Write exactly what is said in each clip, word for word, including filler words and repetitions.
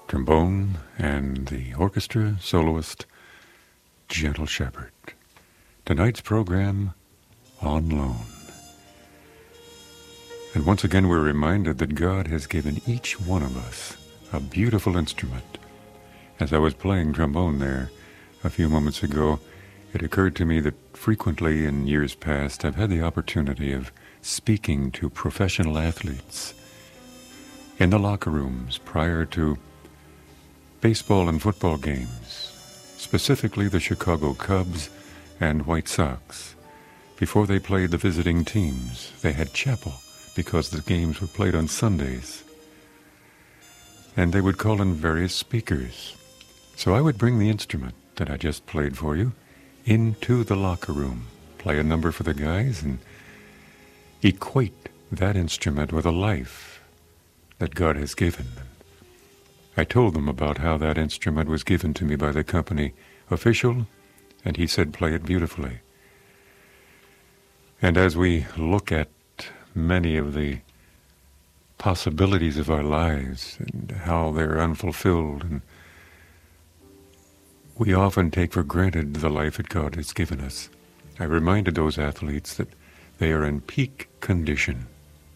trombone, and the orchestra soloist, Gentle Shepherd. Tonight's program, On Loan. And once again we're reminded that God has given each one of us a beautiful instrument. As I was playing trombone there a few moments ago, it occurred to me that frequently in years past I've had the opportunity of speaking to professional athletes in the locker rooms prior to baseball and football games, specifically the Chicago Cubs and White Sox. Before they played the visiting teams, they had chapel because the games were played on Sundays. And they would call in various speakers. So I would bring the instrument that I just played for you into the locker room, play a number for the guys, and equate that instrument with a life that God has given. I told them about how that instrument was given to me by the company official, and he said, play it beautifully. And as we look at many of the possibilities of our lives and how they're unfulfilled, and we often take for granted the life that God has given us. I reminded those athletes that they are in peak condition.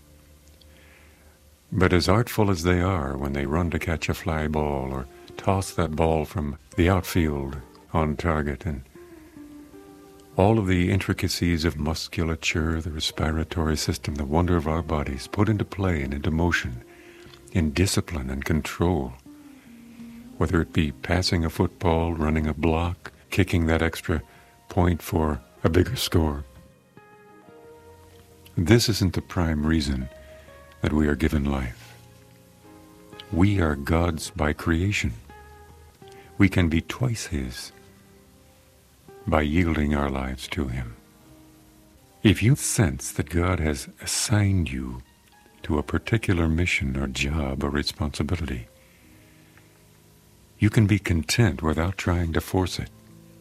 But as artful as they are when they run to catch a fly ball or toss that ball from the outfield on target, and all of the intricacies of musculature, the respiratory system, the wonder of our bodies put into play and into motion in discipline and control, whether it be passing a football, running a block, kicking that extra point for a bigger score. This isn't the prime reason that we are given life. We are God's by creation. We can be twice His by yielding our lives to Him. If you sense that God has assigned you to a particular mission or job or responsibility, you can be content without trying to force it.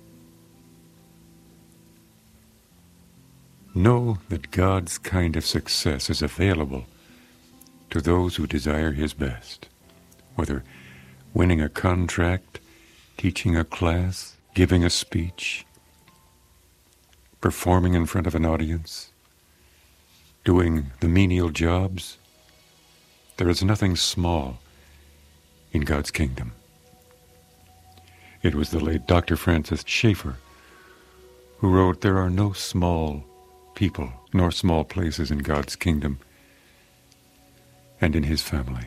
Know that God's kind of success is available to those who desire His best, whether winning a contract, teaching a class, giving a speech, performing in front of an audience, doing the menial jobs. There is nothing small in God's kingdom. It was the late Doctor Francis Schaeffer who wrote, "There are no small people nor small places in God's kingdom and in His family."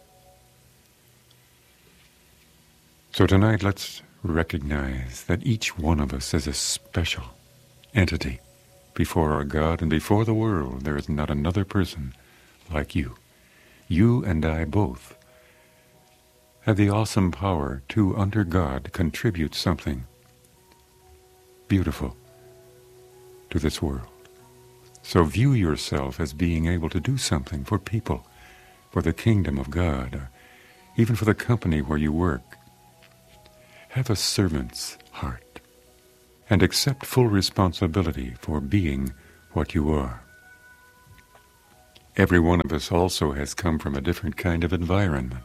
So tonight, let's recognize that each one of us is a special entity before our God, and before the world there is not another person like you. You and I both have the awesome power to, under God, contribute something beautiful to this world. So view yourself as being able to do something for people, for the kingdom of God, or even for the company where you work. Have a servant's heart and accept full responsibility for being what you are. Every one of us also has come from a different kind of environment.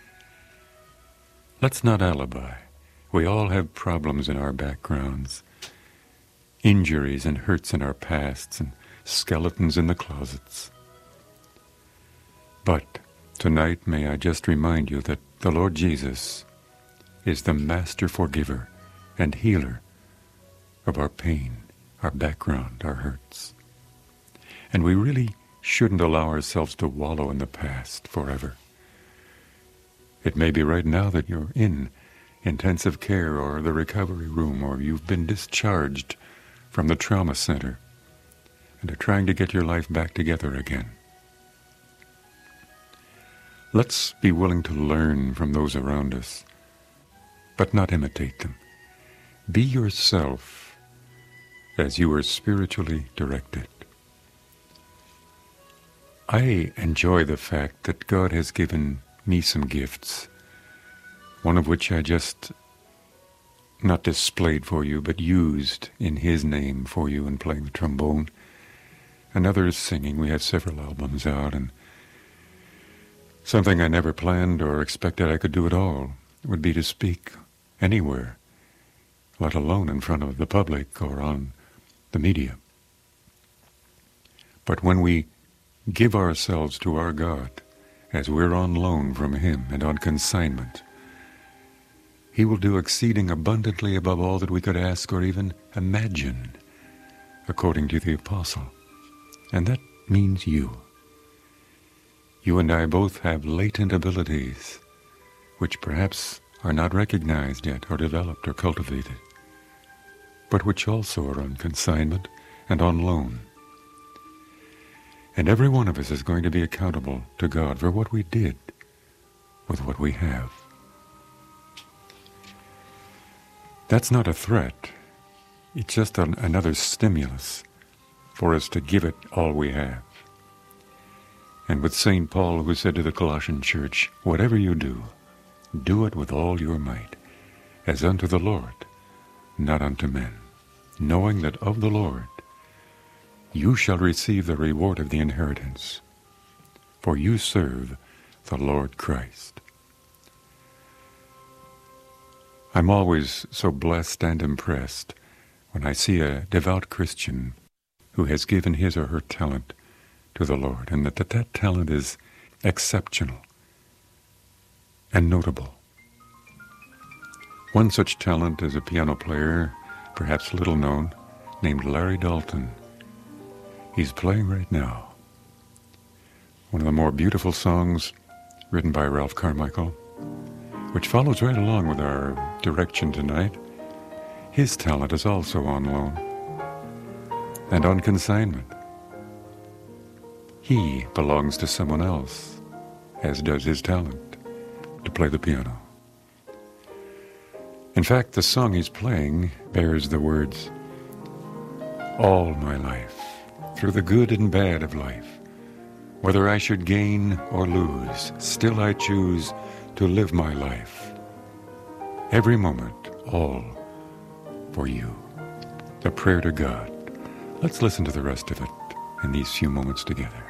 Let's not alibi. We all have problems in our backgrounds, injuries and hurts in our pasts, and skeletons in the closets. But tonight, may I just remind you that the Lord Jesus is the master forgiver and healer of our pain, our background, our hurts. And we really shouldn't allow ourselves to wallow in the past forever. It may be right now that you're in intensive care or the recovery room, or you've been discharged from the trauma center and are trying to get your life back together again. Let's be willing to learn from those around us, but not imitate them. Be yourself as you are spiritually directed. I enjoy the fact that God has given me some gifts, one of which I just not displayed for you, but used in His name for you in playing the trombone. Another is singing. We have several albums out, and Something I never planned or expected I could do at all would be to speak anywhere, let alone in front of the public or on the media. But when we give ourselves to our God, as we're on loan from Him and on consignment, He will do exceeding abundantly above all that we could ask or even imagine, according to the Apostle. And that means you. You and I both have latent abilities, which perhaps are not recognized yet or developed or cultivated, but which also are on consignment and on loan. And every one of us is going to be accountable to God for what we did with what we have. That's not a threat. It's just an, another stimulus for us to give it all we have. And with Saint Paul, who said to the Colossian church, whatever you do, do it with all your might, as unto the Lord, not unto men, knowing that of the Lord you shall receive the reward of the inheritance, for you serve the Lord Christ. I'm always so blessed and impressed when I see a devout Christian who has given his or her talent to the Lord, and that that, that talent is exceptional and notable. One such talent is a piano player, perhaps little known, named Larry Dalton. He's playing right now one of the more beautiful songs written by Ralph Carmichael, which follows right along with our direction tonight. His talent is also on loan and on consignment. He belongs to someone else, as does his talent to play the piano. In fact, the song he's playing bears the words, all my life, through the good and bad of life, whether I should gain or lose, still I choose to live my life. Every moment, all for you. A prayer to God. Let's listen to the rest of it in these few moments together.